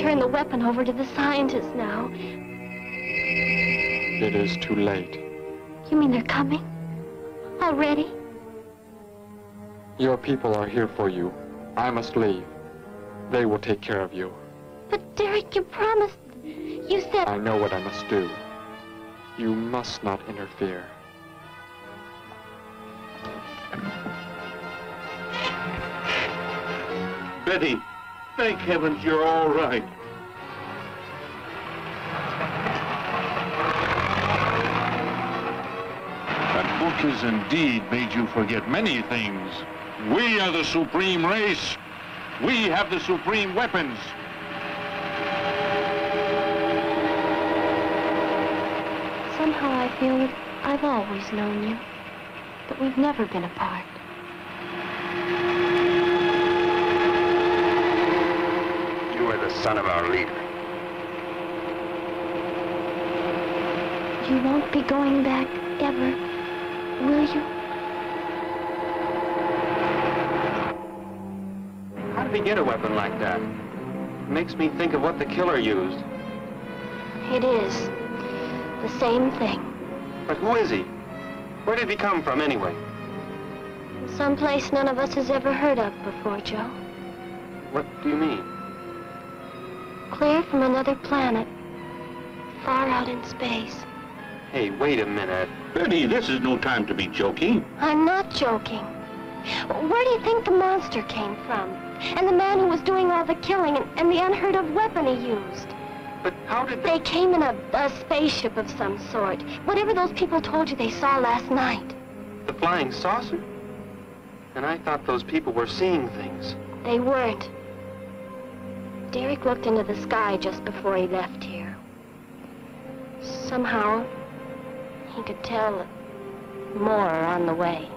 turn the weapon over to the scientists now. It is too late. You mean they're coming? Already? Your people are here for you. I must leave. They will take care of you. But Derek, you promised... You said... I know what I must do. You must not interfere. Betty, thank heavens you're all right. That book has indeed made you forget many things. We are the supreme race. We have the supreme weapons. Somehow I feel that I've always known you. That we've never been apart. You are the son of our leader. You won't be going back ever, will you? How did he get a weapon like that? It makes me think of what the killer used. It is. The same thing. But who is he? Where did he come from, anyway? Someplace none of us has ever heard of before, Joe. What do you mean? Clear from another planet. Far out in space. Hey, wait a minute. Betty, this is no time to be joking. I'm not joking. Where do you think the monster came from? And the man who was doing all the killing and the unheard of weapon he used? But how did They came in a spaceship of some sort. Whatever those people told you they saw last night. The flying saucer? And I thought those people were seeing things. They weren't. Derek looked into the sky just before he left here. Somehow, he could tell more on the way.